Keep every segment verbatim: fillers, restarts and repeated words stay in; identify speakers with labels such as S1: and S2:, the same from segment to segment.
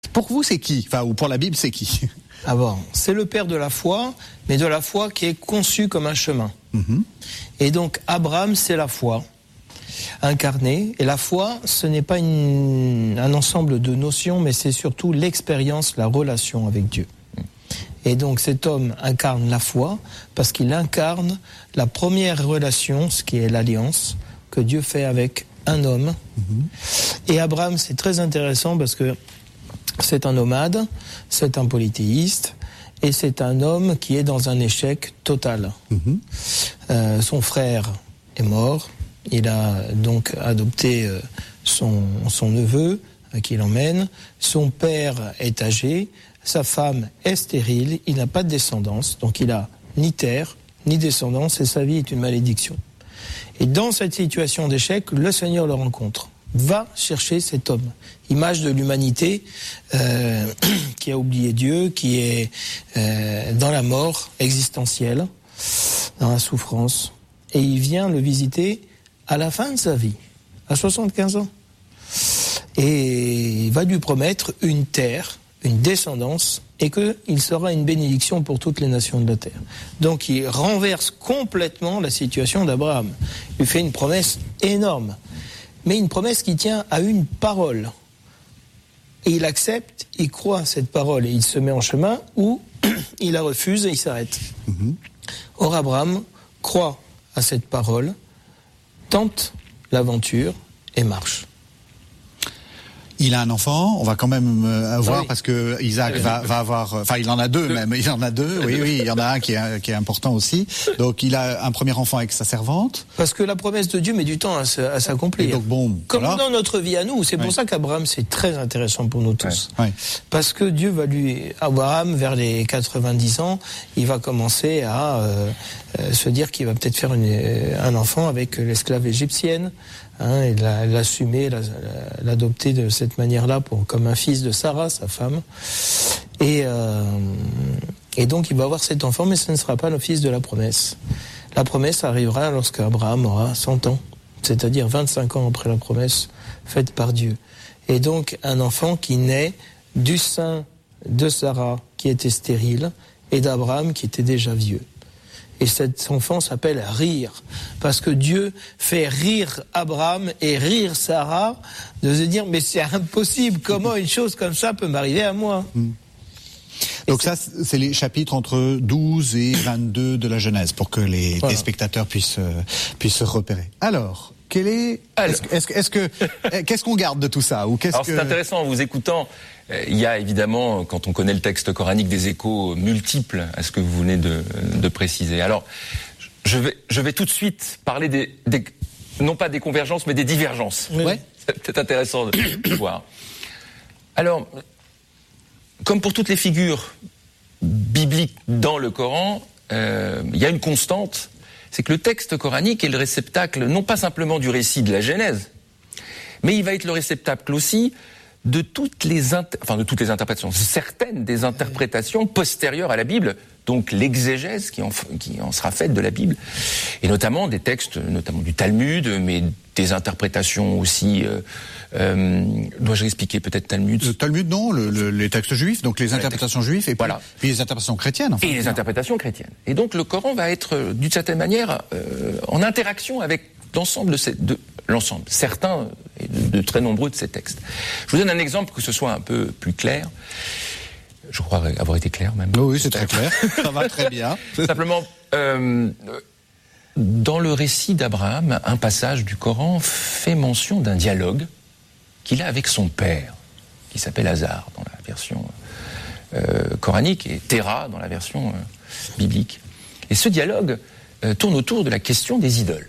S1: Pour vous, c'est qui ? Enfin, ou pour la Bible, c'est qui ?
S2: Ah bon, c'est le père de la foi, mais de la foi qui est conçue comme un chemin. Mm-hmm. Et donc, Abraham, c'est la foi incarnée. Et la foi, ce n'est pas une, un ensemble de notions, mais c'est surtout l'expérience, la relation avec Dieu. Et donc, cet homme incarne la foi parce qu'il incarne la première relation, ce qui est l'alliance que Dieu fait avec un homme. Mm-hmm. Et Abraham, c'est très intéressant parce que c'est un nomade, c'est un polythéiste, et c'est un homme qui est dans un échec total. Mmh. Euh, son frère est mort, il a donc adopté euh, son, son neveu, euh, qui l'emmène, son père est âgé, sa femme est stérile, il n'a pas de descendance, donc il a ni terre, ni descendance, et sa vie est une malédiction. Et dans cette situation d'échec, le Seigneur le rencontre. Va chercher cet homme, image de l'humanité euh, qui a oublié Dieu, qui est euh, dans la mort existentielle, dans la souffrance, et il vient le visiter à la fin de sa vie, à soixante-quinze ans, et il va lui promettre une terre, une descendance, et qu'il sera une bénédiction pour toutes les nations de la terre. Donc il renverse complètement la situation d'Abraham. Il lui fait une promesse énorme. Mais une promesse qui tient à une parole. Et il accepte, il croit à cette parole et il se met en chemin, ou il la refuse et il s'arrête. Mm-hmm. Or Abraham croit à cette parole, tente l'aventure et marche.
S1: Il a un enfant, on va quand même euh, voir, ah oui. Parce que Isaac
S2: oui.
S1: va, va avoir, enfin il en a deux même, il en a deux, oui, oui, il y en a un qui est, qui est important aussi. Donc il a un premier enfant avec sa servante.
S2: Parce que la promesse de Dieu met du temps à, à s'accomplir.
S1: Et donc bon,
S2: comme
S1: voilà.
S2: Dans notre vie à nous, c'est pour
S1: oui.
S2: ça qu'Abraham c'est très intéressant pour nous tous.
S1: Oui. Oui.
S2: Parce que Dieu va lui, Abraham vers les quatre-vingt-dix ans, il va commencer à euh, euh, se dire qu'il va peut-être faire une, un enfant avec l'esclave égyptienne. Hein, et l'assumer, l'adopter de cette manière-là pour, comme un fils de Sarah, sa femme. Et, euh, et donc il va avoir cet enfant, mais ce ne sera pas le fils de la promesse. La promesse arrivera lorsque Abraham aura cent ans, c'est-à-dire vingt-cinq ans après la promesse faite par Dieu. Et donc un enfant qui naît du sein de Sarah, qui était stérile, et d'Abraham, qui était déjà vieux. Et cet enfant s'appelle Rire, parce que Dieu fait rire Abraham et rire Sarah, de se dire, mais c'est impossible, comment une chose comme ça peut m'arriver à moi ?
S1: mmh. Donc ça, c'est les chapitres entre douze et vingt-deux de la Genèse, pour que les, voilà. les spectateurs puissent, euh, puissent se repérer. Alors, quel est... Alors, est-ce, est-ce, est-ce que... qu'est-ce qu'on garde de tout ça ou qu'est-ce
S3: Alors
S1: que...
S3: c'est intéressant, en vous écoutant, il y a évidemment, quand on connaît le texte coranique, des échos multiples à ce que vous venez de, de préciser. Alors, je vais, je vais tout de suite parler des, des non pas des convergences, mais des divergences.
S2: Oui.
S3: Ouais. C'est peut-être intéressant de voir. Alors, comme pour toutes les figures bibliques dans le Coran, euh, il y a une constante, c'est que le texte coranique est le réceptacle non pas simplement du récit de la Genèse, mais il va être le réceptacle aussi de toutes les inter... enfin de toutes les interprétations, certaines des interprétations postérieures à la Bible, donc l'exégèse qui en, qui en sera faite de la Bible, et notamment des textes, notamment du Talmud, mais des interprétations aussi. Euh, euh, dois-je expliquer peut-être Talmud ?
S1: Le Talmud, non, le, le, les textes juifs, donc les interprétations juives, et puis,
S3: voilà.
S1: puis les interprétations chrétiennes. Enfin,
S3: et les interprétations chrétiennes. Et donc le Coran va être, d'une certaine manière, euh, en interaction avec l'ensemble de ces, de l'ensemble, certains et de, de très nombreux de ces textes. Je vous donne un exemple que ce soit un peu plus clair. Je crois avoir été clair même.
S1: Oui, c'est très clair. Ça va très bien.
S3: Simplement, euh, dans le récit d'Abraham, un passage du Coran fait mention d'un dialogue qu'il a avec son père, qui s'appelle Hazar dans la version euh, coranique et Terah dans la version euh, biblique. Et ce dialogue euh, tourne autour de la question des idoles.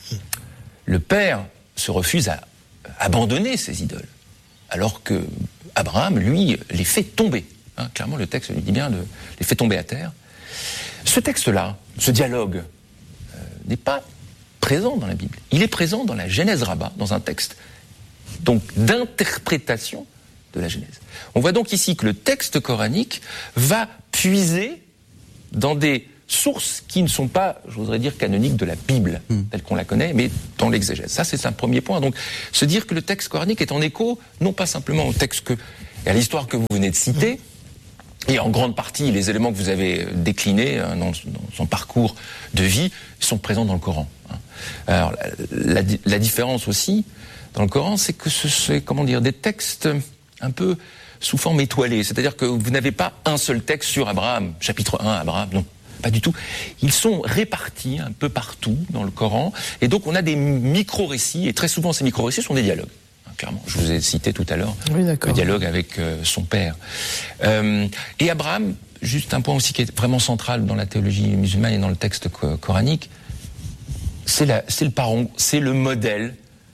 S3: Le père se refuse à abandonner ses idoles, alors que Abraham, lui, les fait tomber. Hein, clairement, le texte lui dit bien de les fait tomber à terre. Ce texte-là, ce dialogue, euh, n'est pas présent dans la Bible. Il est présent dans la Genèse Rabbah, dans un texte donc d'interprétation de la Genèse. On voit donc ici que le texte coranique va puiser dans des sources qui ne sont pas, j'oserais dire, canoniques de la Bible, mmh. telle qu'on la connaît, mais dans l'exégèse. Ça, c'est un premier point. Donc, se dire que le texte coranique est en écho, non pas simplement au texte que et à l'histoire que vous venez de citer, et en grande partie, les éléments que vous avez déclinés hein, dans, dans son parcours de vie sont présents dans le Coran. Hein. Alors, la, la, la différence aussi dans le Coran, c'est que ce sont, comment dire, des textes un peu sous forme étoilée. C'est-à-dire que vous n'avez pas un seul texte sur Abraham, chapitre un, Abraham, non, pas du tout. Ils sont répartis un peu partout dans le Coran, et donc on a des micro-récits, et très souvent ces micro-récits sont des dialogues. Clairement. Je vous ai cité tout à l'heure
S2: oui,
S3: le dialogue avec euh, son père. Euh, et Abraham, juste un point aussi qui est vraiment central dans la théologie musulmane et dans le texte co- coranique, c'est, la, c'est le parent, c'est le modèle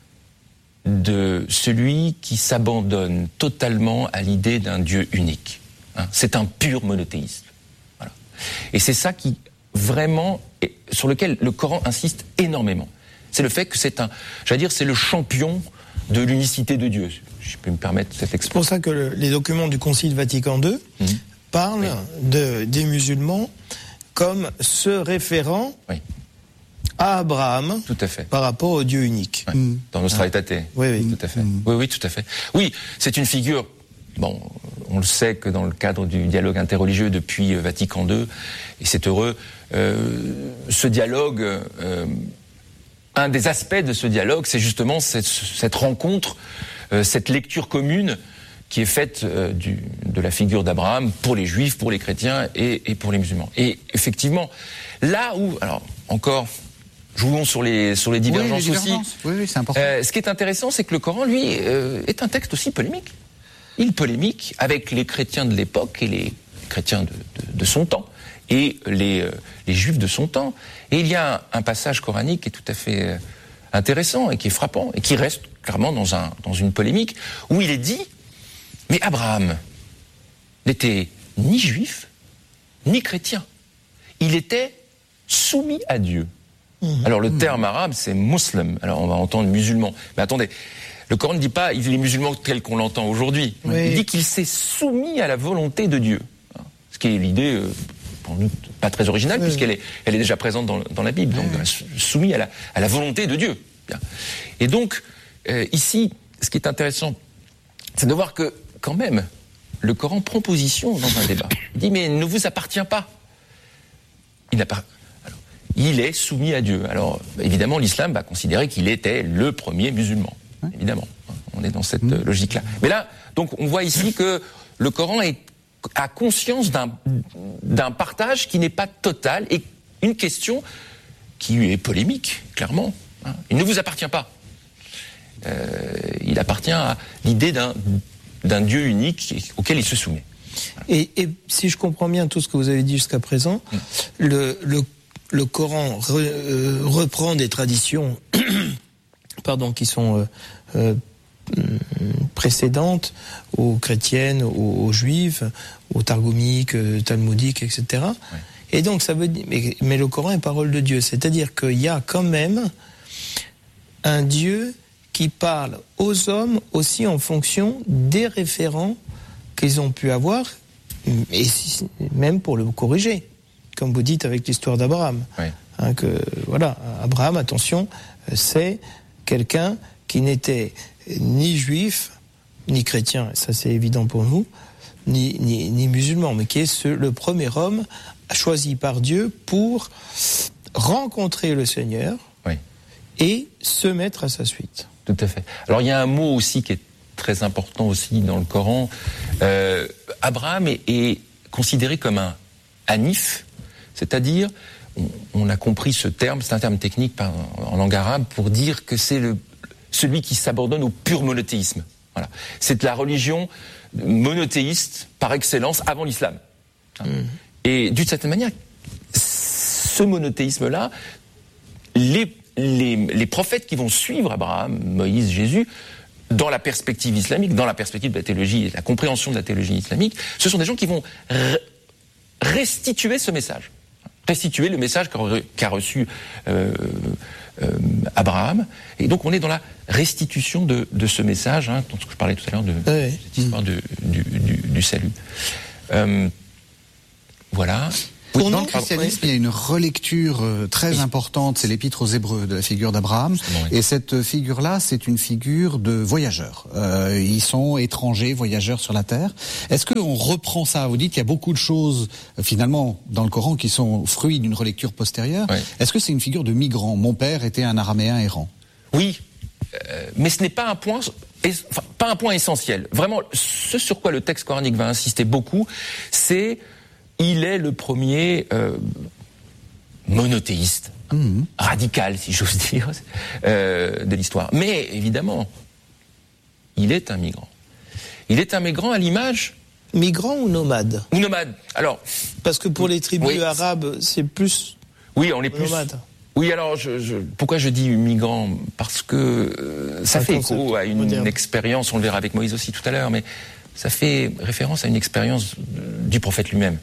S3: de celui qui s'abandonne totalement à l'idée d'un Dieu unique. Hein. C'est un pur monothéisme. Voilà. Et c'est ça qui vraiment, est, sur lequel le Coran insiste énormément. C'est le fait que c'est un, j'allais dire, c'est le champion de l'unicité de Dieu, je peux me permettre cette expression.
S2: C'est pour ça que le, les documents du Concile Vatican deux mmh. parlent oui. de, des musulmans comme se référant oui. à Abraham
S3: tout à fait.
S2: Par rapport au Dieu unique.
S3: Ouais. Mmh. Dans Nostra Aetate.
S2: Oui, oui.
S3: Tout à fait.
S2: Mmh.
S3: Oui, oui, tout à fait. Oui, c'est une figure, bon, on le sait que dans le cadre du dialogue interreligieux depuis Vatican deux, et c'est heureux, euh, ce dialogue... Euh, Un des aspects de ce dialogue, c'est justement cette, cette rencontre, euh, cette lecture commune qui est faite euh, du, de la figure d'Abraham pour les juifs, pour les chrétiens et, et pour les musulmans. Et effectivement, là où, alors encore, jouons sur les, sur les divergences,
S1: oui, les divergences.
S3: aussi.
S1: Oui, oui, c'est important.
S3: Euh, ce qui est intéressant, c'est que le Coran, lui, euh, est un texte aussi polémique. Il polémique avec les chrétiens de l'époque et les chrétiens de, de, de son temps. Et les, euh, les juifs de son temps. Et il y a un, un passage coranique qui est tout à fait euh, intéressant et qui est frappant, et qui reste clairement dans, un, dans une polémique, où il est dit, mais Abraham n'était ni juif, ni chrétien. Il était soumis à Dieu. Mmh. Alors le terme arabe, c'est muslim. Alors on va entendre musulman. Mais attendez, le Coran ne dit pas, il est musulman tel qu'on l'entend aujourd'hui. Oui. Il dit qu'il s'est soumis à la volonté de Dieu. Ce qui est l'idée... Euh, pas très originale, oui. puisqu'elle est, elle est déjà présente dans, dans la Bible, donc oui. soumis à la, à la volonté de Dieu. Bien. Et donc, euh, ici, ce qui est intéressant, c'est de voir que, quand même, le Coran prend position dans un débat. Il dit, mais il ne vous appartient pas. Il n'a pas... Alors, il est soumis à Dieu. Alors, évidemment, l'islam va considérer qu'il était le premier musulman. Oui. Évidemment. On est dans cette mmh. logique-là. Mais là, donc, on voit ici que le Coran est a conscience d'un, d'un partage qui n'est pas total et une question qui est polémique, clairement. Hein. Il ne vous appartient pas. Euh, il appartient à l'idée d'un, d'un Dieu unique auquel il se soumet.
S2: Voilà. Et, et si je comprends bien tout ce que vous avez dit jusqu'à présent, mmh. le, le, le Coran re, euh, reprend des traditions pardon, qui sont... Euh, euh, précédentes aux chrétiennes, aux, aux juifs, aux targoumiques, talmudiques, et cetera. Ouais. Et donc ça veut dire, mais, mais le Coran est parole de Dieu, c'est-à-dire qu'il y a quand même un Dieu qui parle aux hommes aussi en fonction des référents qu'ils ont pu avoir, et si, même pour le corriger, comme vous dites avec l'histoire d'Abraham. Ouais. Hein, que voilà, Abraham, attention, c'est quelqu'un qui n'était ni juif, ni chrétien, ça c'est évident pour nous, ni, ni, ni musulman, mais qui est ce, le premier homme choisi par Dieu pour rencontrer le Seigneur oui. et se mettre à sa suite.
S3: Tout à fait. Alors il y a un mot aussi qui est très important aussi dans le Coran. Euh, Abraham est, est considéré comme un hanif, c'est-à-dire, on, on a compris ce terme, c'est un terme technique par, en langue arabe, pour dire que c'est le celui qui s'abandonne au pur monothéisme. Voilà. C'est la religion monothéiste par excellence avant l'islam. Mmh. Et d'une certaine manière, ce monothéisme-là, les, les, les prophètes qui vont suivre Abraham, Moïse, Jésus, dans la perspective islamique, dans la perspective de la théologie et de la compréhension de la théologie islamique, ce sont des gens qui vont re- restituer ce message. Restituer le message qu'a reçu euh, euh, Abraham. Et donc on est dans la restitution de, de ce message, hein, dont je parlais tout à l'heure, de
S2: oui.
S3: cette histoire de, du, du, du salut. Euh, voilà.
S1: Oui,
S2: Pour
S1: dans
S2: nous,
S1: le christianisme,
S2: oui.
S1: il y a une relecture euh, très oui. importante, c'est l'épître aux Hébreux de la figure d'Abraham. Oui. Et cette figure-là, c'est une figure de voyageurs. Euh, ils sont étrangers, voyageurs sur la terre. Est-ce qu'on reprend ça? Vous dites qu'il y a beaucoup de choses, euh, finalement, dans le Coran qui sont fruits d'une relecture postérieure. Oui. Est-ce que c'est une figure de migrant? Mon père était un araméen errant.
S3: Oui, euh, mais ce n'est pas un point... Enfin, pas un point essentiel. Vraiment, ce sur quoi le texte coranique va insister beaucoup, c'est il est le premier euh, monothéiste, mmh. radical, si j'ose dire, euh, de l'histoire. Mais évidemment, il est un migrant. Il est un migrant à l'image...
S2: Migrant ou nomade?
S3: Ou nomade. Alors,
S2: parce que pour les tribus oui. arabes, c'est plus...
S3: Oui, on est plus...
S2: nomade.
S3: Oui, alors, je, je, pourquoi je dis migrant? Parce que euh, ça un fait écho à une moderne. expérience, on le verra avec Moïse aussi tout à l'heure, mais ça fait référence à une expérience du prophète lui-même.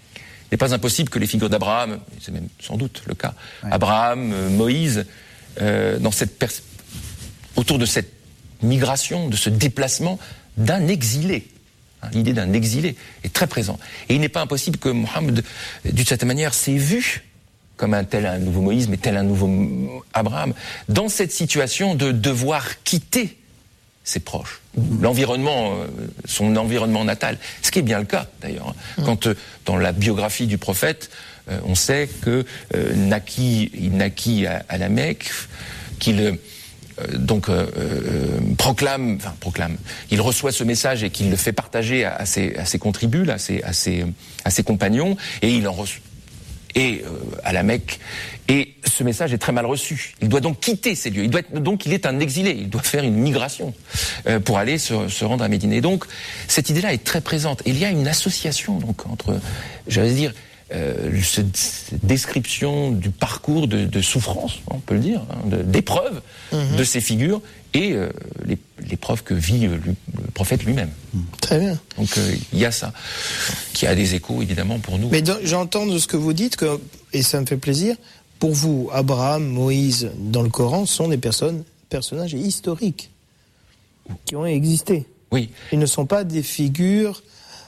S3: Il n'est pas impossible que les figures d'Abraham, c'est même sans doute le cas, ouais. Abraham, euh, Moïse, euh, dans cette pers- autour de cette migration, de ce déplacement d'un exilé. Hein, l'idée d'un exilé est très présente. Et il n'est pas impossible que Mohammed, d'une certaine manière, s'est vu comme un tel un nouveau Moïse, mais tel un nouveau Abraham, dans cette situation de devoir quitter ses proches, mmh. l'environnement, euh, son environnement natal. Ce qui est bien le cas, d'ailleurs. Mmh. Quand, euh, dans la biographie du prophète, euh, on sait que euh, naquit, il naquit à, à la Mecque, qu'il euh, donc euh, euh, proclame, enfin proclame, il reçoit ce message et qu'il le fait partager à, à ses, à ses contribus, à ses, à ses, à ses compagnons, et il en reçoit. Et euh, à la Mecque, et ce message est très mal reçu. Il doit donc quitter ces lieux. Il doit être, donc il est un exilé. Il doit faire une migration euh, pour aller se, se rendre à Médine. Et donc cette idée-là est très présente. Et il y a une association donc entre, j'allais dire, euh, ce, cette description du parcours de, de souffrance, on peut le dire, hein, de, d'épreuves mm-hmm. de ces figures et euh, les, l'épreuve que vit euh, lui, le prophète lui-même.
S2: Très bien.
S3: Donc il euh, y a ça, qui a des échos évidemment pour nous.
S2: Mais dans, j'entends de ce que vous dites, que, et ça me fait plaisir, pour vous, Abraham, Moïse, dans le Coran, sont des personnes, personnages historiques qui ont existé.
S3: Oui.
S2: Ils ne sont pas des figures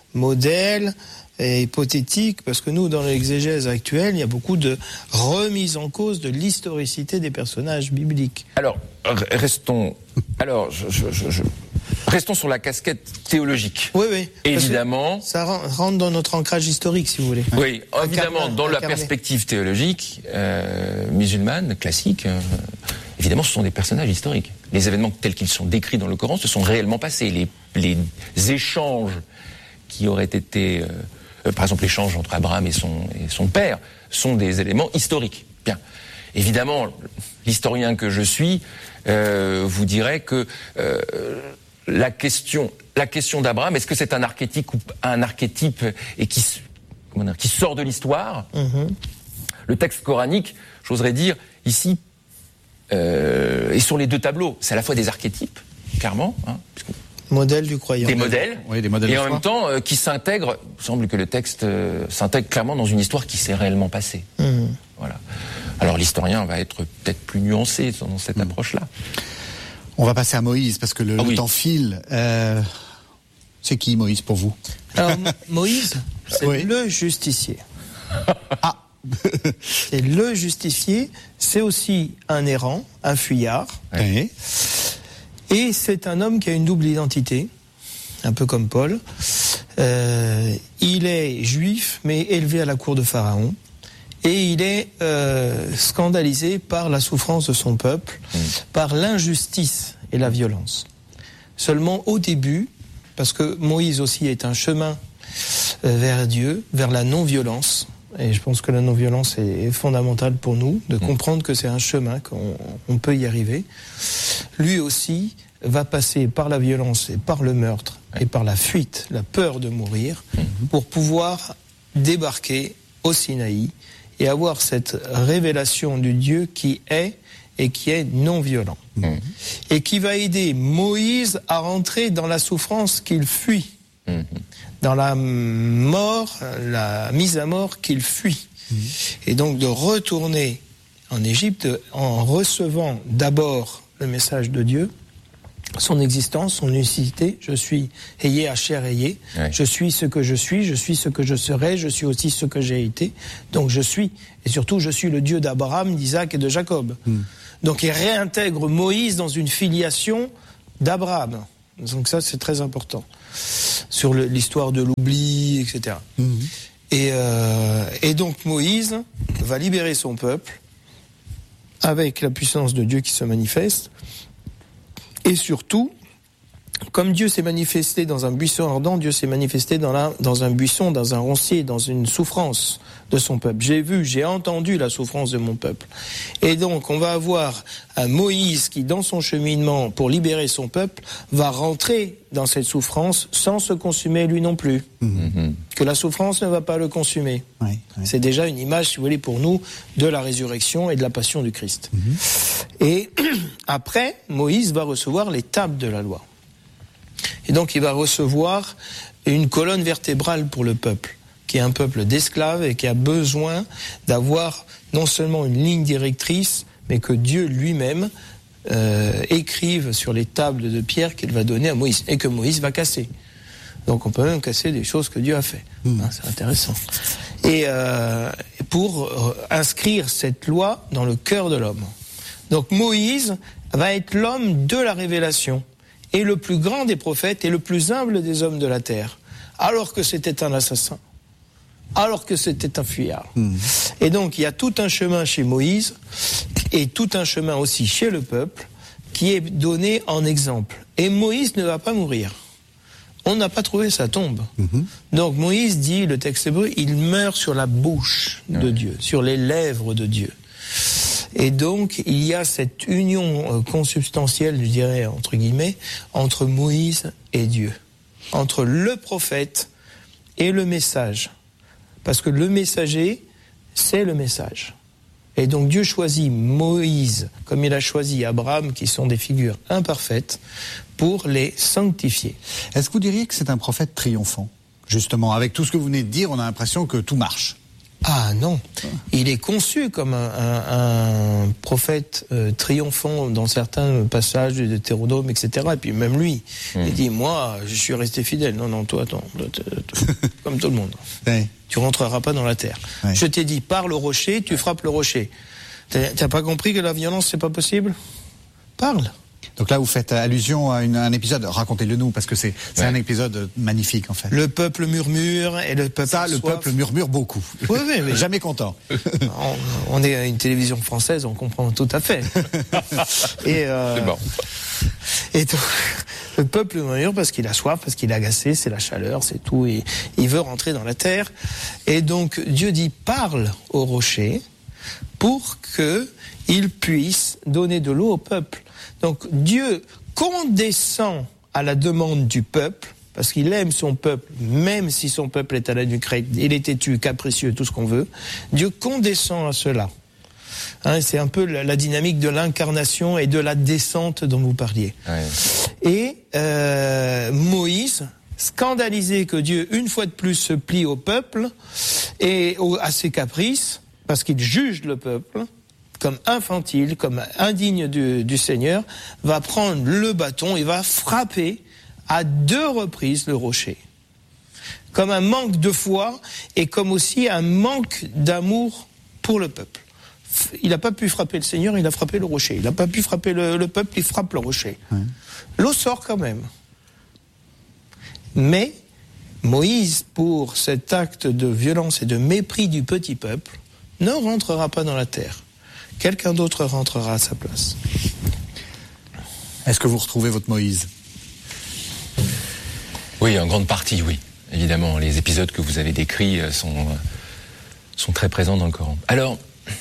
S2: modèles et hypothétiques, parce que nous, dans l'exégèse actuelle, il y a beaucoup de remise en cause de l'historicité des personnages bibliques.
S3: Alors, restons... Alors, je... je, je, je... Restons sur la casquette théologique.
S2: Oui, oui.
S3: Évidemment.
S2: Ça rentre dans notre ancrage historique, si vous voulez.
S3: Oui, évidemment, incarné, dans la incarné. perspective théologique euh, musulmane, classique, euh, évidemment, ce sont des personnages historiques. Les événements tels qu'ils sont décrits dans le Coran se sont réellement passés. Les, les échanges qui auraient été, euh, euh, par exemple, l'échange entre Abraham et son, et son père, sont des éléments historiques. Bien. Évidemment, l'historien que je suis euh, vous dirait que euh, la question, la question d'Abraham, est-ce que c'est un archétype ou un archétype et qui, comment dire, qui sort de l'histoire? Mm-hmm. Le texte coranique, j'oserais dire ici, euh, est sur les deux tableaux. C'est à la fois des archétypes, clairement, hein,
S2: modèle du croyant.
S3: Des modèles,
S1: oui, des modèles
S3: et
S1: de
S3: en
S1: foi.
S3: même temps euh, qui s'intègrent. Il semble que le texte euh, s'intègre clairement dans une histoire qui s'est réellement passée. Mm. Voilà. Alors l'historien va être peut-être plus nuancé dans cette mm. approche-là.
S1: On va passer à Moïse parce que le,
S3: ah,
S1: le
S3: oui.
S1: temps file. Euh, c'est qui Moïse pour vous?
S2: Alors Moïse, c'est oui. le justicier.
S1: Ah.
S2: C'est le justicier. C'est aussi un errant, un fuyard.
S1: Oui.
S2: Et c'est un homme qui a une double identité, un peu comme Paul. Euh, il est juif, mais élevé à la cour de Pharaon. Et il est euh, scandalisé par la souffrance de son peuple, mmh. par l'injustice et la violence. Seulement au début, parce que Moïse aussi est un chemin euh, vers Dieu, vers la non-violence. Et je pense que la non-violence est fondamentale pour nous, de mmh. comprendre que c'est un chemin, qu'on on peut y arriver. Lui aussi va passer par la violence et par le meurtre et par la fuite, la peur de mourir, mmh. pour pouvoir débarquer au Sinaï et avoir cette révélation du Dieu qui est et qui est non-violent. Mmh. Et qui va aider Moïse à rentrer dans la souffrance qu'il fuit, mmh. dans la mort, la mise à mort qu'il fuit. Mmh. Et donc de retourner en Égypte en recevant d'abord le message de Dieu son existence, son unicité. Je suis Ayé, Hacher, Ayé. Ouais. Je suis ce que je suis, je suis ce que je serai, je suis aussi ce que j'ai été. Donc je suis. Et surtout, je suis le Dieu d'Abraham, d'Isaac et de Jacob. Mm. Donc il réintègre Moïse dans une filiation d'Abraham. Donc ça, c'est très important. Sur le, l'histoire de l'oubli, et cetera. Mm. Et, euh, et donc Moïse va libérer son peuple avec la puissance de Dieu qui se manifeste. Et surtout, comme Dieu s'est manifesté dans un buisson ardent, Dieu s'est manifesté dans, la, dans un buisson, dans un roncier, dans une souffrance de son peuple. J'ai vu, j'ai entendu la souffrance de mon peuple. Et donc, on va avoir un Moïse qui, dans son cheminement pour libérer son peuple, va rentrer dans cette souffrance sans se consumer lui non plus. Mmh. Que la souffrance ne va pas le consumer. Oui, oui. C'est déjà une image, si vous voulez, pour nous, de la résurrection et de la passion du Christ. Mmh. Et après, Moïse va recevoir les tables de la loi. Et donc il va recevoir une colonne vertébrale pour le peuple, qui est un peuple d'esclaves et qui a besoin d'avoir non seulement une ligne directrice, mais que Dieu lui-même euh, écrive sur les tables de pierre qu'il va donner à Moïse, et que Moïse va casser. Donc on peut même casser des choses que Dieu a fait. Mmh. Hein, c'est intéressant. Et euh, pour euh, inscrire cette loi dans le cœur de l'homme. Donc Moïse va être l'homme de la révélation, et le plus grand des prophètes et le plus humble des hommes de la terre, alors que c'était un assassin, alors que c'était un fuyard. Mmh. Et donc il y a tout un chemin chez Moïse et tout un chemin aussi chez le peuple qui est donné en exemple. Et Moïse ne va pas mourir. On n'a pas trouvé sa tombe. Mmh. Donc Moïse dit, le texte hébreu, il meurt sur la bouche de ouais. Dieu, sur les lèvres de Dieu. Et donc, il y a cette union euh, consubstantielle, je dirais, entre guillemets, entre Moïse et Dieu. Entre le prophète et le message. Parce que le messager, c'est le message. Et donc, Dieu choisit Moïse, comme il a choisi Abraham, qui sont des figures imparfaites, pour les sanctifier.
S1: Est-ce que vous diriez que c'est un prophète triomphant ? Justement, avec tout ce que vous venez de dire, on a l'impression que tout marche.
S2: Ah non, il est conçu comme un, un, un prophète euh, triomphant dans certains passages de Deutéronome, et cetera. Et puis même lui, mmh. il dit, moi, je suis resté fidèle. Non, non, toi, attends, comme tout le monde. Oui. Tu rentreras pas dans la terre. Oui. Je t'ai dit, parle au rocher, tu frappes le rocher. T'as, t'as pas compris que la violence, c'est pas possible ? Parle.
S1: Donc là, vous faites allusion à une, un épisode, racontez-le nous, parce que c'est, c'est ouais. un épisode magnifique, en fait.
S2: Le peuple murmure et le peuple
S1: Ça, le
S2: soif.
S1: peuple murmure beaucoup.
S2: Oui, oui, mais...
S1: Jamais content.
S2: on, on est à une télévision française, on comprend tout à fait. et euh,
S3: c'est bon.
S2: Et donc, le peuple murmure parce qu'il a soif, parce qu'il est agacé, c'est la chaleur, c'est tout, et il veut rentrer dans la terre. Et donc, Dieu dit, parle au rocher pour que il puisse donner de l'eau au peuple. Donc Dieu condescend à la demande du peuple, parce qu'il aime son peuple, même si son peuple est à la nuque raide, il est têtu, capricieux, tout ce qu'on veut. Dieu condescend à cela. Hein, c'est un peu la, la dynamique de l'incarnation et de la descente dont vous parliez. Ouais. Et euh, Moïse, scandalisé que Dieu, une fois de plus, se plie au peuple et au, à ses caprices, parce qu'il juge le peuple, comme infantile, comme indigne du, du Seigneur, va prendre le bâton et va frapper à deux reprises le rocher. Comme un manque de foi et comme aussi un manque d'amour pour le peuple. Il n'a pas pu frapper le Seigneur, il a frappé le rocher. Il n'a pas pu frapper le, le peuple, il frappe le rocher. Oui. L'eau sort quand même. Mais Moïse, pour cet acte de violence et de mépris du petit peuple, ne rentrera pas dans la terre. Quelqu'un d'autre rentrera à sa place.
S1: Est-ce que vous retrouvez votre Moïse ?
S3: Oui, en grande partie, oui. Évidemment, les épisodes que vous avez décrits sont, sont très présents dans le Coran. Alors,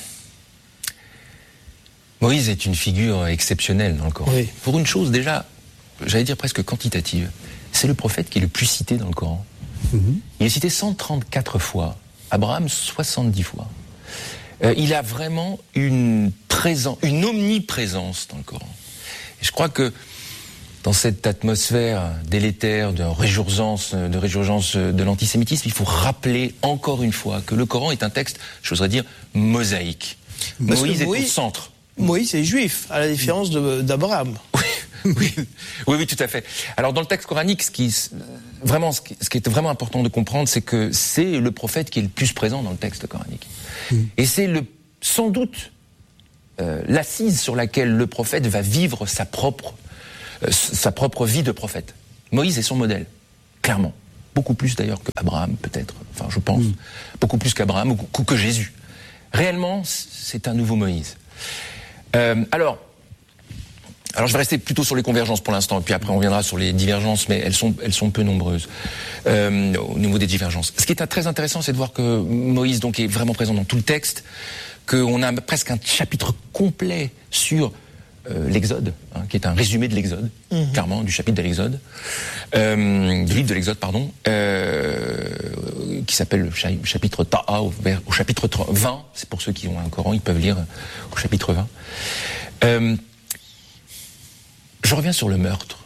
S3: Moïse est une figure exceptionnelle dans le Coran. Oui. Pour une chose déjà, j'allais dire presque quantitative, c'est le prophète qui est le plus cité dans le Coran. Mm-hmm. Il est cité cent trente-quatre fois, Abraham soixante-dix fois. Euh, il a vraiment une présence, une omniprésence dans le Coran. Et je crois que dans cette atmosphère délétère de résurgence, de résurgence de l'antisémitisme, il faut rappeler encore une fois que le Coran est un texte, j'oserais dire, mosaïque. Parce Moïse est Moïse, au centre.
S2: Moïse est juif, à la différence de, d'Abraham.
S3: Oui, oui, oui, oui, tout à fait. Alors dans le texte coranique, ce qui, vraiment, ce qui, ce qui est vraiment important de comprendre, c'est que c'est le prophète qui est le plus présent dans le texte coranique. Mmh. Et c'est le, sans doute euh, l'assise sur laquelle le prophète va vivre sa propre, euh, sa propre vie de prophète. Moïse est son modèle, clairement. Beaucoup plus d'ailleurs qu'Abraham, peut-être. Enfin, je pense. Mmh. Beaucoup plus qu'Abraham ou que Jésus. Réellement, c'est un nouveau Moïse. Euh, alors, alors, je vais rester plutôt sur les convergences pour l'instant, et puis après on reviendra sur les divergences, mais elles sont, elles sont peu nombreuses euh, au niveau des divergences. Ce qui est très intéressant, c'est de voir que Moïse donc est vraiment présent dans tout le texte, qu'on a presque un chapitre complet sur euh, l'Exode, hein, qui est un résumé de l'Exode, mmh. clairement, du chapitre de l'Exode, euh, du livre de l'Exode, pardon, euh, qui s'appelle le chapitre Ta'a, au, au chapitre vingt, c'est pour ceux qui ont un Coran, ils peuvent lire au chapitre vingt. Euh, Je reviens sur le meurtre.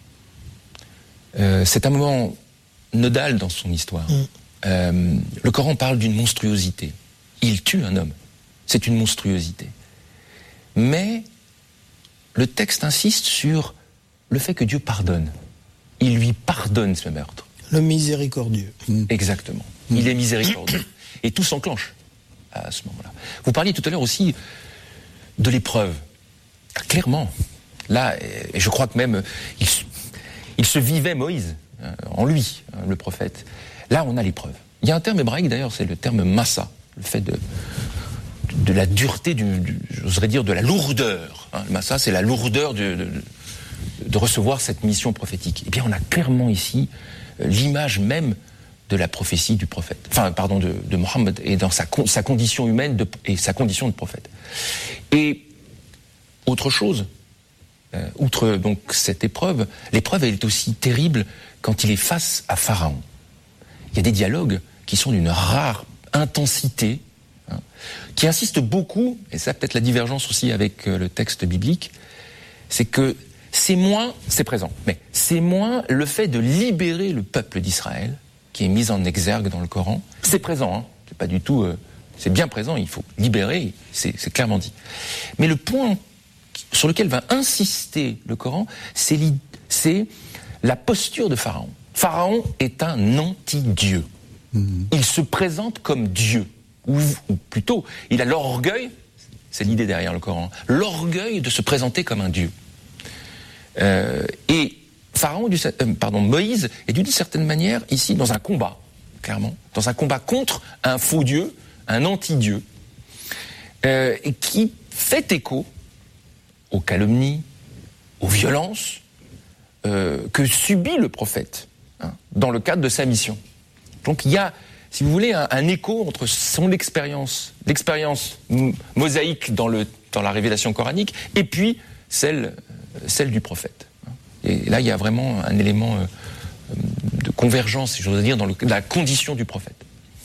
S3: Euh, c'est un moment nodal dans son histoire. Mmh. Euh, le Coran parle d'une monstruosité. Il tue un homme. C'est une monstruosité. Mais le texte insiste sur le fait que Dieu pardonne. Il lui pardonne ce meurtre.
S2: Le miséricordieux.
S3: Mmh. Exactement. Mmh. Il est miséricordieux. Et tout s'enclenche à ce moment-là. Vous parliez tout à l'heure aussi de l'épreuve. Clairement. Là, et je crois que même, il, il se vivait Moïse, euh, en lui, hein, le prophète. Là, on a l'épreuve. Il y a un terme hébraïque, d'ailleurs, c'est le terme massa, le fait de, de la dureté, du, du, j'oserais dire de la lourdeur. Hein. Le massa, c'est la lourdeur de, de, de recevoir cette mission prophétique. Eh bien, on a clairement ici euh, l'image même de la prophétie du prophète. Enfin, pardon, de, de Mohammed, et dans sa, sa condition humaine de, et sa condition de prophète. Et autre chose, Euh, outre donc cette épreuve, l'épreuve elle est aussi terrible quand il est face à Pharaon. Il y a des dialogues qui sont d'une rare intensité, hein, qui insistent beaucoup, et ça peut-être la divergence aussi avec euh, le texte biblique, c'est que c'est moins, c'est présent, mais c'est moins le fait de libérer le peuple d'Israël, qui est mis en exergue dans le Coran. C'est présent, hein, c'est pas du tout, euh, c'est bien présent, il faut libérer, c'est, c'est clairement dit. Mais le point sur lequel va insister le Coran, c'est, c'est la posture de Pharaon. Pharaon est un anti-Dieu. Mmh. Il se présente comme Dieu. Ou, ou plutôt, il a l'orgueil, c'est l'idée derrière le Coran, l'orgueil de se présenter comme un Dieu. Euh, et Pharaon, du, euh, pardon, Moïse est d'une certaine manière ici dans un combat, clairement, dans un combat contre un faux Dieu, un anti-Dieu, euh, et qui fait écho aux calomnies, aux violences euh, que subit le prophète hein, dans le cadre de sa mission. Donc il y a, si vous voulez, un, un écho entre son expérience, l'expérience m- mosaïque dans, le, dans la révélation coranique, et puis celle, euh, celle du prophète. Et là, il y a vraiment un élément euh, de convergence, si j'ose dire, dans le, la condition du prophète.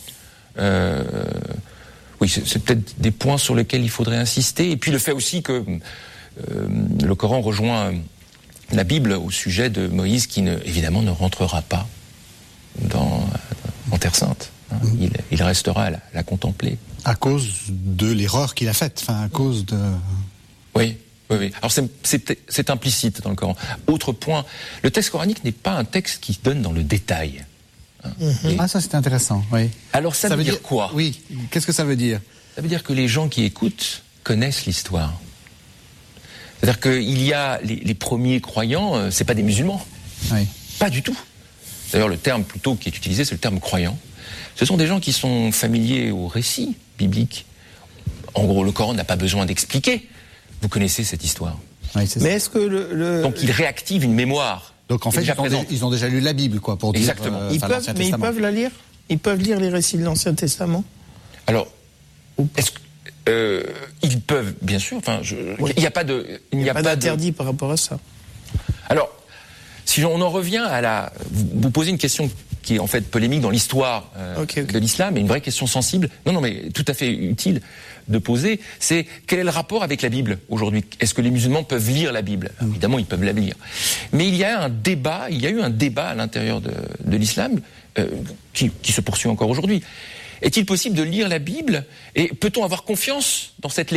S3: Euh, oui, c'est, c'est peut-être des points sur lesquels il faudrait insister, et puis le fait aussi que Euh, le Coran rejoint la Bible au sujet de Moïse qui, ne, évidemment, ne rentrera pas dans, en Terre Sainte. Hein. Mmh. Il, il restera à la, la contempler.
S1: À cause de l'erreur qu'il a faite, enfin à cause de...
S3: Oui, oui, oui. Alors c'est, c'est, c'est implicite dans le Coran. Autre point, le texte coranique n'est pas un texte qui se donne dans le détail.
S1: Hein. Mmh. Ah ça c'est intéressant, oui.
S3: Alors ça, ça veut, veut dire, dire quoi ?
S1: Oui, qu'est-ce que ça veut dire ?
S3: Ça veut dire que les gens qui écoutent connaissent l'histoire. C'est-à-dire qu'il y a les, les premiers croyants, euh, c'est pas des musulmans.
S1: Oui.
S3: Pas du tout. D'ailleurs, le terme plutôt qui est utilisé, c'est le terme croyant. Ce sont des gens qui sont familiers au récit biblique. En gros, le Coran n'a pas besoin d'expliquer. Vous connaissez cette histoire.
S1: Oui, c'est
S2: Mais
S1: ça.
S2: est-ce que le, le...
S3: Donc il réactive une mémoire.
S1: Donc en fait, ils ont, déjà, ils ont déjà lu la Bible, quoi, pour dire.
S3: Exactement.
S1: Euh,
S2: ils peuvent, mais ils peuvent la lire. Ils peuvent lire les récits de l'Ancien Testament.
S3: Alors, est-ce que Euh, ils peuvent, bien sûr. Enfin, je,
S2: oui.
S3: il n'y a pas de, il n'y a,
S2: a pas, pas d'interdit
S3: de...
S2: par rapport à ça.
S3: Alors, si on en revient à la, vous, vous posez une question qui est en fait polémique dans l'histoire euh, okay, okay. de l'islam, et une vraie question sensible. Non, non, mais tout à fait utile de poser. C'est quel est le rapport avec la Bible aujourd'hui ? Est-ce que les musulmans peuvent lire la Bible ? mmh. Évidemment, ils peuvent la lire. Mais il y a un débat. Il y a eu un débat à l'intérieur de, de l'islam euh, qui, qui se poursuit encore aujourd'hui. Est-il possible de lire la Bible et peut-on avoir confiance dans cette lecture ?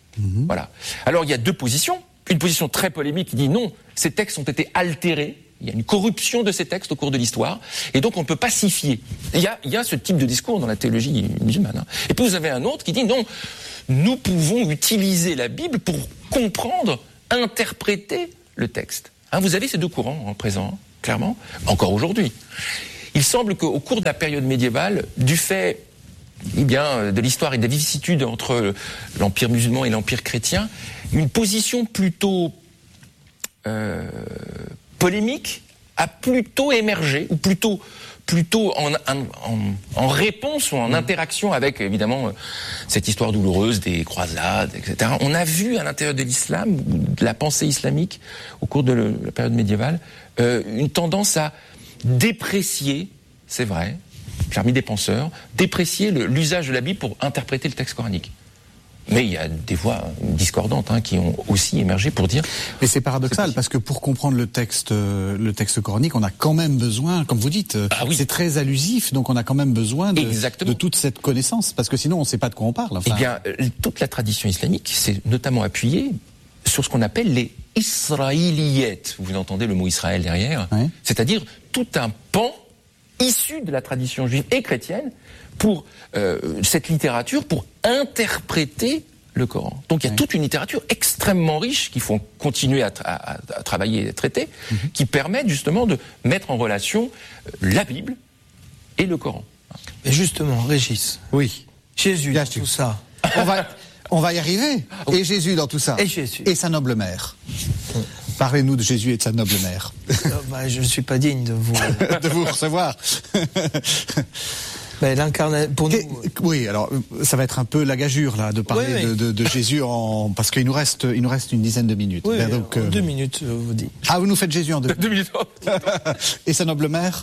S3: Mmh. Voilà. Alors il y a deux positions. Une position très polémique qui dit non, ces textes ont été altérés. Il y a une corruption de ces textes au cours de l'histoire, et donc on ne peut pas s'y fier. Il y a, il y a ce type de discours dans la théologie musulmane. Hein. Et puis vous avez un autre qui dit non, nous pouvons utiliser la Bible pour comprendre, interpréter le texte. Hein, vous avez ces deux courants en présent, clairement, encore aujourd'hui. Il semble qu'au cours de la période médiévale, du fait eh bien, de l'histoire et des vicissitudes entre l'Empire musulman et l'Empire chrétien, une position plutôt euh, polémique a plutôt émergé, ou plutôt, plutôt en, en, en réponse ou en interaction avec, évidemment, cette histoire douloureuse des croisades, et cetera. On a vu à l'intérieur de l'islam, de la pensée islamique, au cours de le, la période médiévale, euh, une tendance à déprécier, c'est vrai, parmi des penseurs, déprécier le, l'usage de la Bible pour interpréter le texte coranique. Mais il y a des voix discordantes hein, qui ont aussi émergé pour dire...
S1: Mais c'est paradoxal, c'est parce que pour comprendre le texte, euh, le texte coranique, on a quand même besoin, comme vous dites,
S3: ah oui.
S1: c'est très allusif, donc on a quand même besoin de, de toute cette connaissance, parce que sinon on ne sait pas de quoi on parle. Enfin.
S3: Eh bien, toute la tradition islamique s'est notamment appuyée sur ce qu'on appelle les Israéliyettes. Vous entendez le mot Israël derrière, oui. C'est-à-dire tout un pan issu de la tradition juive et chrétienne pour euh, cette littérature, pour interpréter le Coran. Donc il y a oui. toute une littérature extrêmement riche qu'il faut continuer à, tra- à, à travailler et à traiter, mm-hmm. qui permet justement de mettre en relation la Bible et le Coran.
S2: Mais justement, Régis,
S1: oui.
S2: Jésus dans tout ça.
S1: On va, on va y arriver. Oui. Et Jésus dans tout ça.
S2: Et Jésus.
S1: Et sa noble mère. Oui. Parlez-nous de Jésus et de sa noble mère.
S2: Euh, bah, je ne suis pas digne de vous...
S1: de vous recevoir.
S2: Ben, l'incarnation, pour nous...
S1: Oui, alors ça va être un peu la gageure là de parler oui, oui. De, de, de Jésus en parce qu'il nous reste il nous reste une dizaine de minutes.
S2: Oui,
S1: ben,
S2: donc, en euh... deux minutes, je vous dis.
S1: Ah, vous nous faites Jésus en deux,
S3: deux minutes.
S1: Et sa noble mère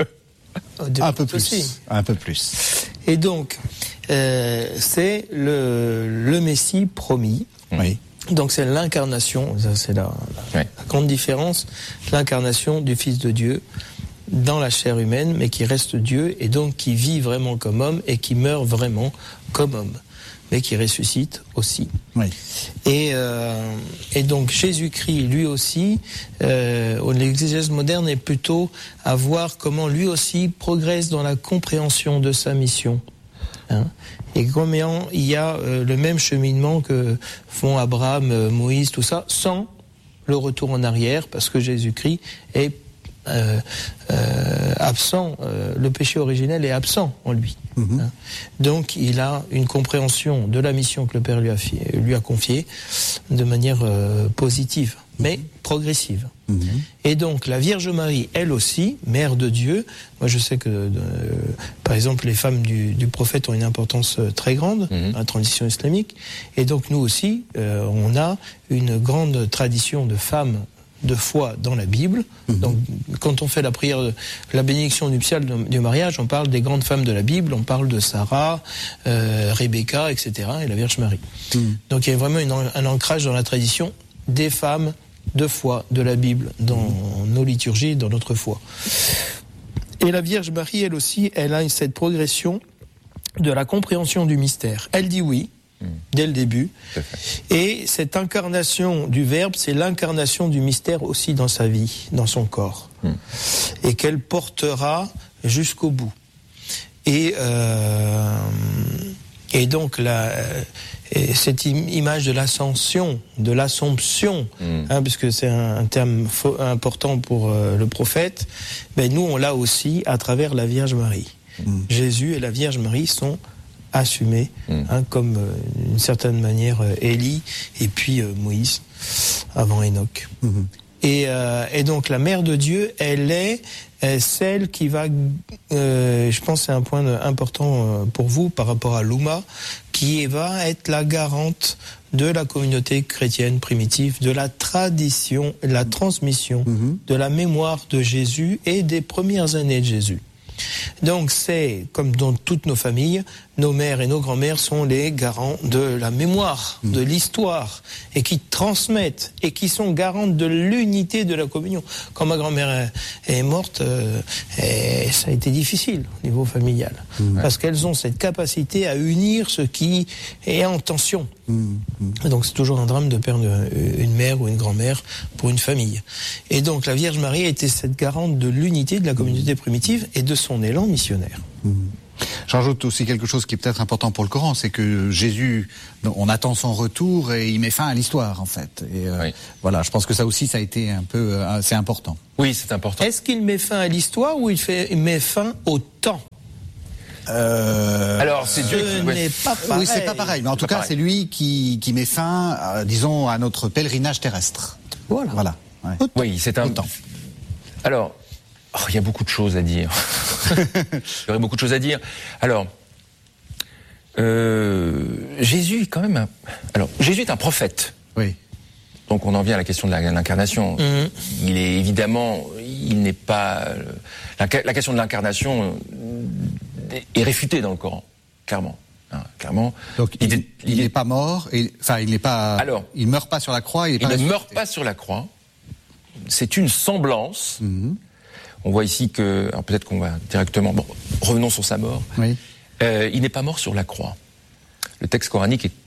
S1: un peu plus, aussi. un peu plus.
S2: Et donc, euh, c'est le le Messie promis.
S1: Oui.
S2: Donc c'est l'incarnation, ça c'est la, la, oui. la grande différence, l'incarnation du Fils de Dieu dans la chair humaine, mais qui reste Dieu, et donc qui vit vraiment comme homme, et qui meurt vraiment comme homme, mais qui ressuscite aussi.
S1: Oui.
S2: Et, euh, et donc Jésus-Christ, lui aussi, euh, l'exégèse moderne est plutôt à voir comment lui aussi progresse dans la compréhension de sa mission. Hein, et combien il y a euh, le même cheminement que font Abraham, euh, Moïse, tout ça, sans le retour en arrière, parce que Jésus-Christ est Euh, euh, absent, euh, le péché originel est absent en lui. Mmh. Hein. Donc il a une compréhension de la mission que le Père lui a, fi- lui a confiée de manière euh, positive, mais progressive. Mmh. Et donc la Vierge Marie, elle aussi, mère de Dieu, moi je sais que euh, par exemple les femmes du, du prophète ont une importance euh, très grande mmh. dans la transition islamique, et donc nous aussi, euh, on a une grande tradition de femmes de foi dans la Bible. Mmh. Donc, quand on fait la prière, la bénédiction nuptiale du mariage, on parle des grandes femmes de la Bible, on parle de Sarah, euh, Rebecca, et cetera, et la Vierge Marie. Mmh. Donc, il y a vraiment une, un ancrage dans la tradition des femmes de foi de la Bible, dans mmh. nos liturgies, dans notre foi. Et la Vierge Marie, elle aussi, elle a cette progression de la compréhension du mystère. Elle dit oui, dès le début. Et cette incarnation du Verbe, c'est l'incarnation du mystère aussi dans sa vie, dans son corps. Mm. Et qu'elle portera jusqu'au bout. Et, euh, et donc, la, et cette image de l'ascension, de l'assomption, mm. hein, puisque c'est un, un terme fo- important pour euh, le prophète, ben nous, on l'a aussi à travers la Vierge Marie. Mm. Jésus et la Vierge Marie sont assumé, mmh. hein, comme euh, d'une certaine manière euh, Élie et puis euh, Moïse avant Enoch. Mmh. Et, euh, et donc la mère de Dieu, elle est euh, celle qui va, euh, je pense que c'est un point important euh, pour vous par rapport à l'Oumma, qui va être la garante de la communauté chrétienne primitive, de la tradition, la transmission, mmh. de la mémoire de Jésus et des premières années de Jésus. Donc c'est, comme dans toutes nos familles, nos mères et nos grands-mères sont les garants de la mémoire, mmh. de l'histoire, et qui transmettent, et qui sont garantes de l'unité de la communion. Quand ma grand-mère est morte, euh, et ça a été difficile au niveau familial, mmh. parce qu'elles ont cette capacité à unir ce qui est en tension. Mmh, mmh. Donc c'est toujours un drame de perdre une mère ou une grand-mère pour une famille. Et donc la Vierge Marie était cette garante de l'unité de la communauté primitive et de son élan missionnaire.
S1: Mmh. J'ajoute aussi quelque chose qui est peut-être important pour le Coran, c'est que Jésus, on attend son retour et il met fin à l'histoire en fait. Et euh, oui. Voilà, je pense que ça aussi, ça a été un peu, euh, c'est important.
S3: Oui, c'est important.
S2: Est-ce qu'il met fin à l'histoire ou il, fait, il met fin au temps?
S1: Euh,
S3: Alors c'est Dieu
S2: qui...
S3: qui...
S2: n'est pas pareil.
S1: Oui, c'est pas pareil, mais en tout cas, pareil. C'est lui qui, qui met fin, euh, disons, à notre pèlerinage terrestre.
S2: Voilà.
S1: Voilà. Ouais.
S3: Oui, c'est un... Autant. Alors, oh, il y a beaucoup de choses à dire. Il y aurait beaucoup de choses à dire. Alors, euh, Jésus, quand même... Un... Alors, Jésus est un prophète.
S1: Oui.
S3: Donc on en vient à la question de l'incarnation. Mmh. Il est évidemment... Il n'est pas... La, la question de l'incarnation est réfutée dans le Coran, clairement. Hein, clairement.
S1: Donc il, il, il n'est pas mort, et, enfin il n'est pas...
S3: Alors,
S1: il meurt pas sur la croix. Il, est
S3: il
S1: pas
S3: ne meurt pas sur la croix. C'est une semblance... Mmh. On voit ici que, alors peut-être qu'on va directement, bon, revenons sur sa mort.
S1: Oui.
S3: Euh, il n'est pas mort sur la croix. Le texte coranique est,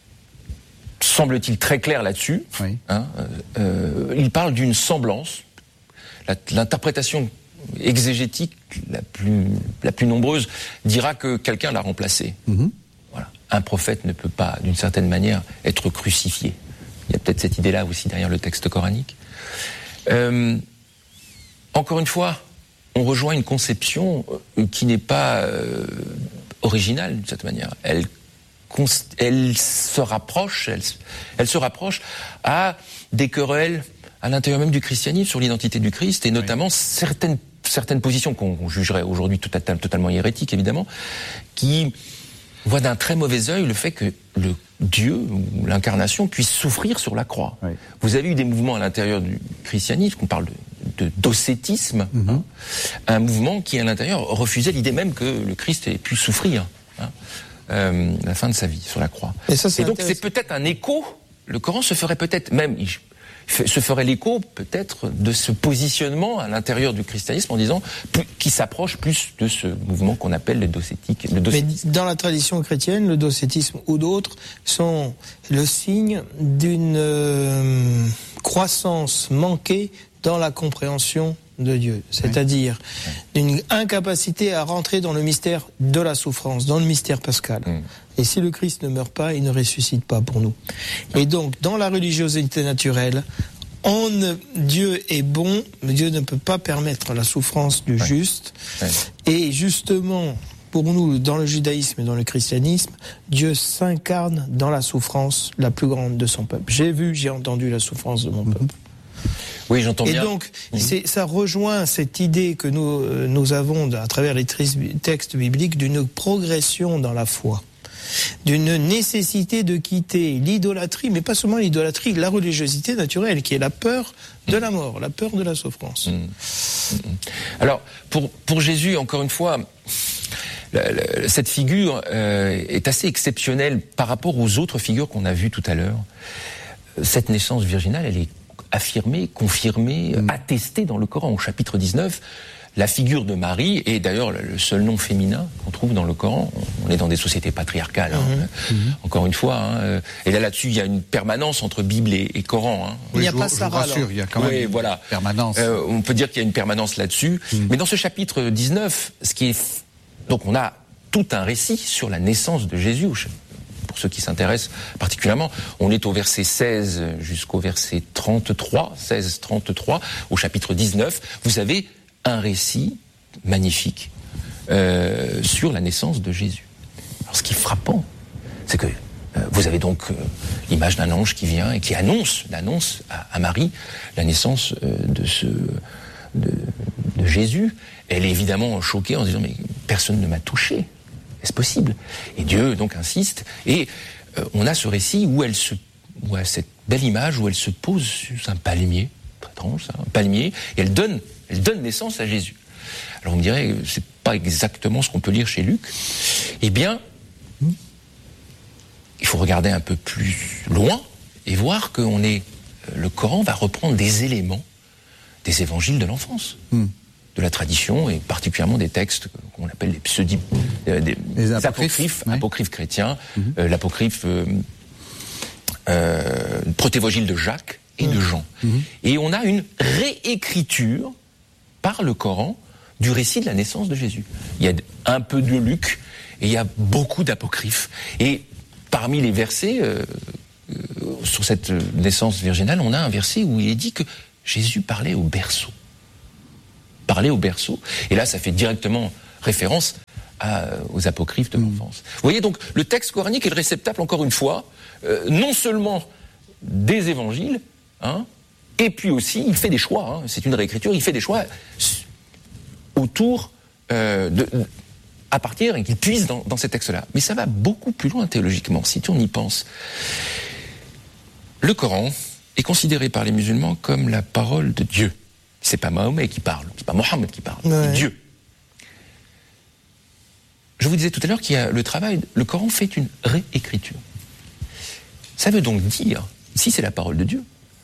S3: semble-t-il, très clair là-dessus.
S1: Oui.
S3: Hein, euh, il parle d'une semblance. La, l'interprétation exégétique la plus, la plus nombreuse dira que quelqu'un l'a remplacé. Mm-hmm. Voilà. Un prophète ne peut pas, d'une certaine manière, être crucifié. Il y a peut-être cette idée-là aussi derrière le texte coranique. Euh, Encore une fois, on rejoint une conception qui n'est pas euh, originale d'une certaine manière. Elle, elle se rapproche, elle, elle se rapproche à des querelles à l'intérieur même du christianisme sur l'identité du Christ et notamment oui. certaines certaines positions qu'on jugerait aujourd'hui tout à, totalement hérétiques évidemment, qui voient d'un très mauvais œil le fait que le Dieu ou l'incarnation puisse souffrir sur la croix. Oui. Vous avez eu des mouvements à l'intérieur du christianisme, qu'on parle de de docétisme, mm-hmm. hein, un mouvement qui à l'intérieur refusait l'idée même que le Christ ait pu souffrir hein, euh, la fin de sa vie sur la croix. Et, ça, et donc c'est peut-être un écho, le Coran se ferait peut-être même, il se ferait l'écho peut-être de ce positionnement à l'intérieur du christianisme en disant qui s'approche plus de ce mouvement qu'on appelle le docétique. Le docétisme.
S2: Mais dans la tradition chrétienne, le docétisme ou d'autres sont le signe d'une euh, croissance manquée dans la compréhension de Dieu, c'est-à-dire oui. d'une incapacité à rentrer dans le mystère de la souffrance, dans le mystère pascal. Mm. Et si le Christ ne meurt pas, il ne ressuscite pas pour nous. Mm. Et donc, dans la religiosité naturelle, on ne, Dieu est bon, mais Dieu ne peut pas permettre la souffrance du oui. juste. Oui. Et justement, pour nous, dans le judaïsme et dans le christianisme, Dieu s'incarne dans la souffrance la plus grande de son peuple. J'ai vu, j'ai entendu la souffrance de mon mm. peuple.
S3: Oui, j'entends
S2: et
S3: bien.
S2: Et donc, mmh. c'est, ça rejoint cette idée que nous, euh, nous avons à travers les textes bibliques d'une progression dans la foi, d'une nécessité de quitter l'idolâtrie, mais pas seulement l'idolâtrie, la religiosité naturelle, qui est la peur de la mort, la peur de la souffrance. Mmh.
S3: Mmh. Alors, pour, pour Jésus, encore une fois, la, la, cette figure euh, est assez exceptionnelle par rapport aux autres figures qu'on a vues tout à l'heure. Cette naissance virginale, elle est affirmé, confirmé, mmh. attesté dans le Coran. Au chapitre dix-neuf, la figure de Marie est d'ailleurs le seul nom féminin qu'on trouve dans le Coran. On est dans des sociétés patriarcales, hein, mmh. Mmh. encore une fois. Hein, et là, là-dessus, il y a une permanence entre Bible et, et Coran. Hein.
S1: Oui, il n'y a pas ça, rassure, il y a quand même
S3: oui,
S1: une
S3: voilà.
S1: permanence.
S3: Euh, on peut dire qu'il y a une permanence là-dessus. Mmh. Mais dans ce chapitre dix-neuf, ce qui est... Donc on a tout un récit sur la naissance de Jésus. Pour ceux qui s'intéressent particulièrement, on est au verset seize jusqu'au verset trente-trois, seize trente-trois, au chapitre dix-neuf, vous avez un récit magnifique euh, sur la naissance de Jésus. Alors ce qui est frappant, c'est que euh, vous avez donc euh, l'image d'un ange qui vient et qui annonce, annonce à, à Marie la naissance euh, de ce de, de Jésus. Elle est évidemment choquée en se disant mais personne ne m'a touché. Est-ce possible? Et Dieu donc insiste, et euh, on a ce récit où elle se, où elle a cette belle image où elle se pose sur un palmier, très étrange ça, un palmier, et elle donne, elle donne naissance à Jésus. Alors on me dirait, c'est pas exactement ce qu'on peut lire chez Luc. Eh bien, il faut regarder un peu plus loin et voir que on est, le Coran va reprendre des éléments des évangiles de l'enfance. Mm. de la tradition, et particulièrement des textes qu'on appelle les pseudip, euh, des,
S1: les
S3: apocryphes,
S1: apocryphes,
S3: apocryphes,
S1: ouais.
S3: apocryphes chrétiens, mm-hmm. euh, l'apocryphe euh, euh, protévangile de Jacques et mmh. de Jean. Mmh. Et on a une réécriture par le Coran du récit de la naissance de Jésus. Il y a un peu de Luc et il y a beaucoup d'apocryphes. Et parmi les versets euh, euh, sur cette naissance virginale, on a un verset où il est dit que Jésus parlait au berceau. Parlait au berceau. Et là, ça fait directement référence à, aux apocryphes de l'enfance. Mmh. Vous voyez, donc, le texte coranique est le réceptacle, encore une fois, euh, non seulement des évangiles, hein, et puis aussi, il fait des choix. Hein, c'est une réécriture, il fait des choix autour euh, de... à partir et qu'il puise dans, dans ces textes-là. Mais ça va beaucoup plus loin théologiquement, si on y pense. Le Coran est considéré par les musulmans comme la parole de Dieu. C'est pas Mahomet qui parle, c'est pas Mohammed qui parle, ouais. c'est Dieu. Je vous disais tout à l'heure qu'il y a le travail, le Coran fait une réécriture. Ça veut donc dire, si c'est la parole de Dieu,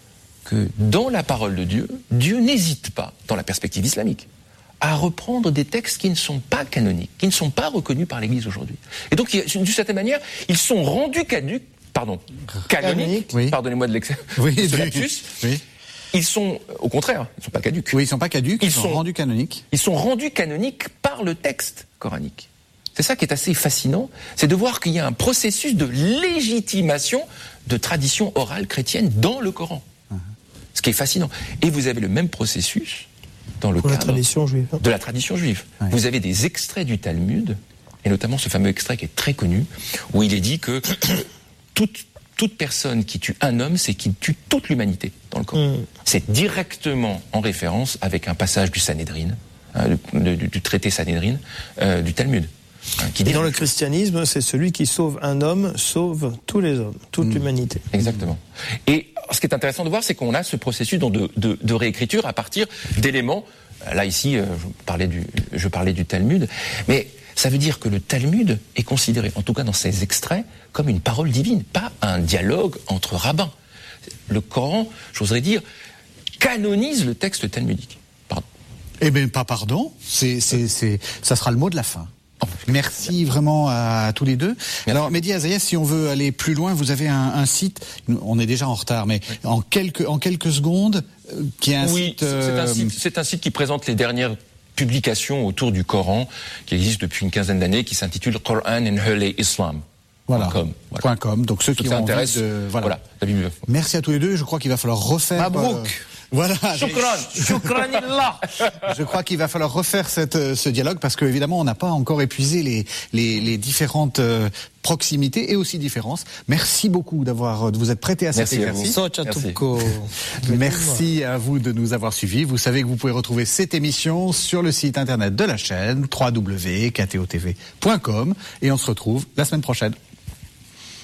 S3: que dans la parole de Dieu, Dieu n'hésite pas, dans la perspective islamique, à reprendre des textes qui ne sont pas canoniques, qui ne sont pas reconnus par l'Église aujourd'hui. Et donc, d'une certaine manière, ils sont rendus caducs, pardon, canoniques, oui. pardonnez-moi de l'excès,
S1: oui,
S3: de ce lapsus, oui. Ils sont, au contraire, ils ne sont pas caducs.
S1: Oui, ils ne sont pas caducs, ils, ils sont, sont rendus canoniques.
S3: Ils sont rendus canoniques par le texte coranique. C'est ça qui est assez fascinant, c'est de voir qu'il y a un processus de légitimation de tradition orale chrétienne dans le Coran. Uh-huh. Ce qui est fascinant. Et vous avez le même processus dans le
S2: Pour
S3: cadre
S2: la tradition juive.
S3: de la tradition juive. Oui. Vous avez des extraits du Talmud, et notamment ce fameux extrait qui est très connu, où il est dit que toute, toute personne qui tue un homme, c'est qu'il tue toute l'humanité dans le Coran. Mm. C'est directement en référence avec un passage du Sanhédrin, hein, du, du, du traité Sanhédrin, euh, du Talmud. Hein, qui
S2: et dans le christianisme, c'est celui qui sauve un homme, sauve tous les hommes, toute mmh. l'humanité.
S3: Exactement. Et ce qui est intéressant de voir, c'est qu'on a ce processus de, de, de réécriture à partir d'éléments. Là, ici, je parlais, du, je parlais du Talmud, mais ça veut dire que le Talmud est considéré, en tout cas dans ces extraits, comme une parole divine, pas un dialogue entre rabbins. Le Coran, j'oserais dire, canonise le texte talmudique. Pardon.
S1: Eh bien, pas pardon, c'est, c'est, c'est, ça sera le mot de la fin. Merci vraiment à tous les deux. Merci. Alors, Mehdi Azaïas, si on veut aller plus loin, vous avez un, un site, on est déjà en retard, mais oui. en, quelques, en quelques secondes, euh, qui est un
S3: oui,
S1: site... Euh...
S3: c'est, un site c'est un site qui présente les dernières publications autour du Coran, qui existe depuis une quinzaine d'années, qui s'intitule Quran and Holy Islam.
S1: Voilà.
S3: Com, voilà.
S1: Point .com. Donc ceux qui ont
S3: intéresse,
S1: de, voilà.
S3: voilà, la Bible.
S1: Merci à tous les deux. Je crois qu'il va falloir refaire.
S2: Mabrouk.
S1: Euh, voilà.
S2: Shukran. Shukranillah.
S1: Je crois qu'il va falloir refaire cette, ce dialogue parce que évidemment on n'a pas encore épuisé les, les, les différentes euh, proximités et aussi différences. Merci beaucoup d'avoir de vous être prêté à cet
S3: Merci
S1: exercice.
S3: À vous.
S1: Merci. Merci à vous de nous avoir suivis. Vous savez que vous pouvez retrouver cette émission sur le site internet de la chaîne w w w point k t o t v point com et on se retrouve la semaine prochaine.